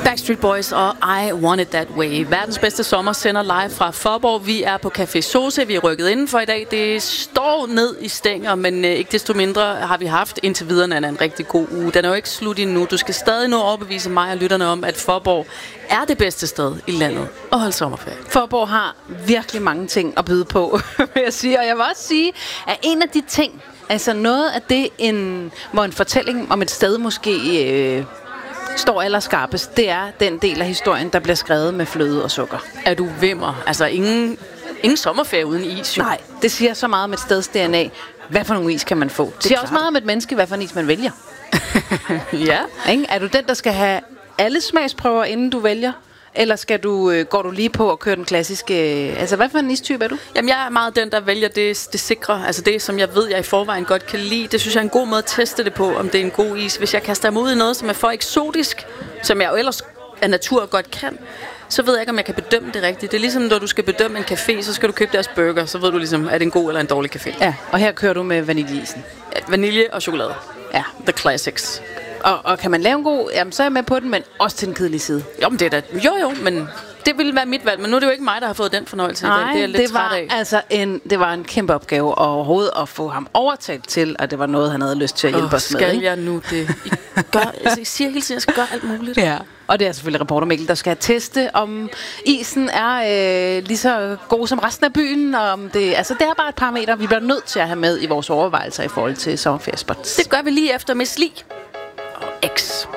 Backstreet Boys og I Want It That Way. Verdens bedste sommer sender live fra Faaborg. Vi er på Café Sosa. Vi er rykket indenfor i dag. Det står ned i stænger, men ikke desto mindre har vi haft indtil videre en rigtig god uge. Den er jo ikke slut endnu. Du skal stadig nu overbevise mig og lytterne om, at Faaborg er det bedste sted i landet at holde sommerferie. Faaborg har virkelig mange ting at byde på, vil jeg sige. Og jeg vil også sige, at en af de ting, altså noget af det, hvor en fortælling om et sted måske står allerskarpest, det er den del af historien, der bliver skrevet med fløde og sukker. Er du vimmer? Altså ingen sommerferie uden is, jo. Nej, det siger så meget om et steds DNA. Hvad for nogle is kan man få? Det siger også meget om et menneske, hvad for en is man vælger. Ja. Ikke? Er du den, der skal have alle smagsprøver, inden du vælger? Eller går du lige på og kører den klassiske... Altså, hvad for en istype er du? Jamen, jeg er meget den, der vælger det sikre. Altså det, som jeg ved, jeg i forvejen godt kan lide. Det synes jeg er en god måde at teste det på, om det er en god is. Hvis jeg kaster mig ud i noget, som er for eksotisk, som jeg jo ellers af natur godt kan, så ved jeg ikke, om jeg kan bedømme det rigtigt. Det er ligesom, når du skal bedømme en café, så skal du købe deres burger. Så ved du ligesom, er det en god eller en dårlig café. Ja, og her kører du med vaniljeisen. Ja, vanilje og chokolade. Ja. The classics. Og kan man lave en god, jamen så er jeg med på den, men også til den kedelige side. Jo, men det er da, jo, men det ville være mit valg. Men nu er det jo ikke mig, der har fået den fornøjelse i dag. Det er jeg lidt træt af. Altså det var en kæmpe opgave overhovedet at få ham overtalt til, at det var noget, han havde lyst til at hjælpe os med. Skal jeg nu det? I siger hele tiden, at jeg skal gøre alt muligt. Ja. Og det er selvfølgelig reporter Mikkel, der skal teste, om isen er lige så god som resten af byen. Og om det er bare et parameter, vi bliver nødt til at have med i vores overvejelser i forhold til sommerferiespots. Det gør vi lige efter Miss Li og X.